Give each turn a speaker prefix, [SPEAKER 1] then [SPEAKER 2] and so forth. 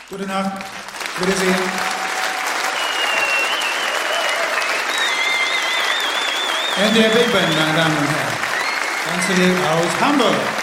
[SPEAKER 1] Gute Nacht. Wiedersehen. NDR Big Band, meine Damen und Herren. Ganz hier aus Hamburg.